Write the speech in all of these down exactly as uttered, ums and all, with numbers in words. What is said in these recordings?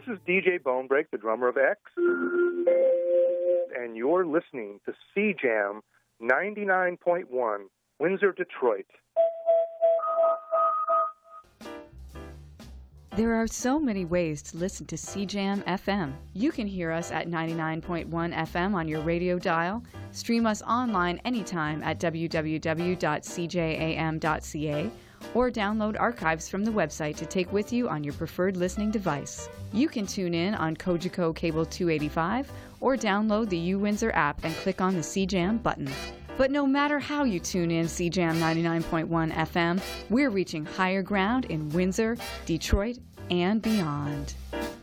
This is D J Bonebreak, the drummer of X, and you're listening to C Jam ninety-nine point one, Windsor, Detroit. There are so many ways to listen to C Jam F M. You can hear us at ninety-nine point one F M on your radio dial, stream us online anytime at w w w dot c j a m dot c a, or download archives from the website to take with you on your preferred listening device. You can tune in on Kojiko Cable two eighty-five or download the uWindsor app and click on the C Jam button. But no matter how you tune in C Jam ninety-nine point one F M, we're reaching higher ground in Windsor, Detroit, and beyond.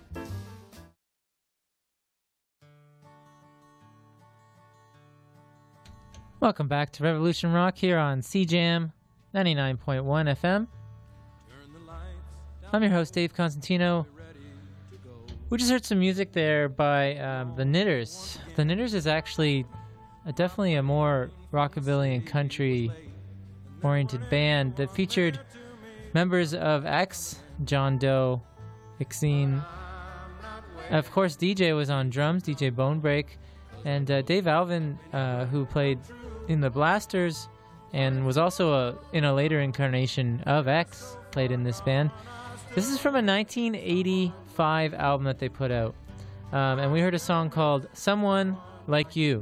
Welcome back to Revolution Rock here on C Jam ninety-nine point one F M. I'm your host, Dave Constantino. We just heard some music there by um, The Knitters. The Knitters is actually a, definitely a more rockabilly and country-oriented band that featured members of X, John Doe, Exene. Of course, D J was on drums, D J Bonebreak, and uh, Dave Alvin, uh, who played in the Blasters and was also a, in a later incarnation of X, played in this band. This is from a nineteen eighty-five album that they put out. Um, and we heard a song called Someone Like You.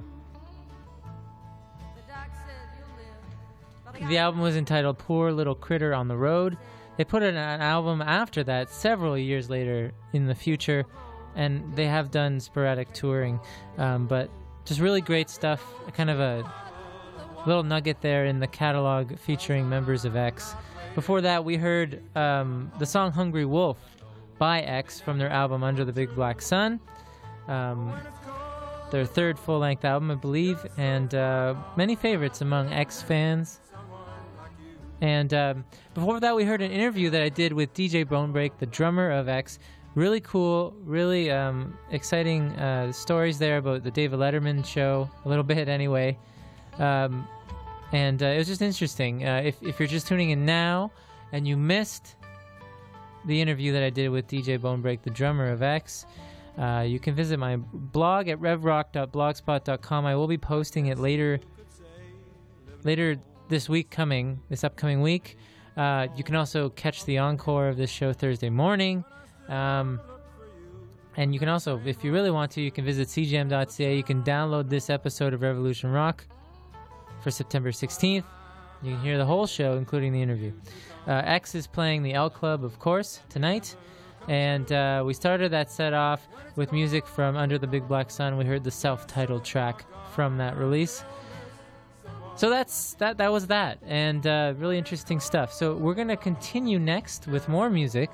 The album was entitled Poor Little Critter on the Road. They put out an album after that, several years later in the future, and they have done sporadic touring. Um, but just really great stuff, kind of a little nugget there in the catalog featuring members of X. Before that, we heard um, the song Hungry Wolf by X from their album Under the Big Black Sun. Um, their third full-length album, I believe, and uh, many favorites among X fans. And um, before that, we heard an interview that I did with D J Bonebreak, the drummer of X. Really cool, really um, exciting uh, stories there about the David Letterman show, a little bit anyway. Um, and uh, it was just interesting. Uh, if, if you're just tuning in now and you missed the interview that I did with D J Bonebreak, the drummer of X, uh, you can visit my blog at rev rock dot blogspot dot com. I will be posting it later later this week coming, this upcoming week. Uh, you can also catch the encore of this show Thursday morning. Um, and you can also, if you really want to, you can visit c jam dot c a. You can download this episode of Revolution Rock for September sixteenth. You can hear the whole show, including the interview. Uh, X is playing the L Club, of course, tonight. And uh, we started that set off with music from Under the Big Black Sun. We heard the self-titled track from that release. So that's that. That was that, and uh, really interesting stuff. So we're going to continue next with more music.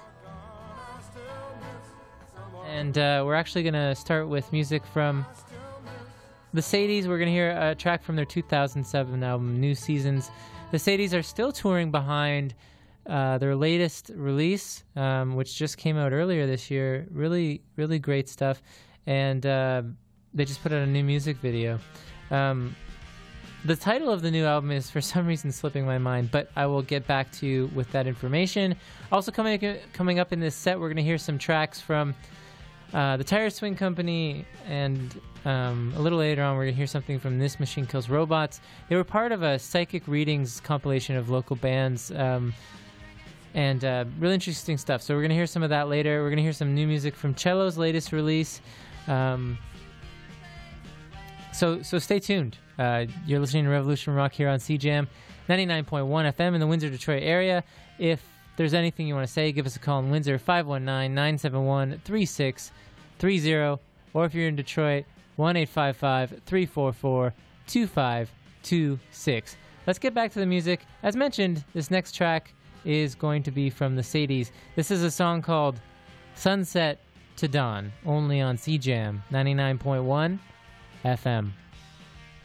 And uh, we're actually going to start with music from the Sadies. We're going to hear a track from their two thousand seven album, New Seasons. The Sadies are still touring behind uh, their latest release, um, which just came out earlier this year. Really, really great stuff. And uh, they just put out a new music video. Um, the title of the new album is, for some reason, slipping my mind, but I will get back to you with that information. Also coming, coming up in this set, we're going to hear some tracks from Uh, the Tire Swing Company, and um, a little later on we're going to hear something from This Machine Kills Robots. They were part of a Psychic Readings compilation of local bands, um, and uh, really interesting stuff. So we're going to hear some of that later. We're going to hear some new music from Cello's latest release. Um, so so stay tuned. Uh, you're listening to Revolution Rock here on C Jam ninety-nine point one F M in the Windsor, Detroit area. If there's anything you want to say, give us a call in Windsor, five one nine, nine seven one, three six three zero, or if you're in Detroit, one eight five five, three four four, two five two six. Let's get back to the music. As mentioned, this next track is going to be from the Sadies. This is a song called Sunset to Dawn, only on C Jam ninety-nine point one F M.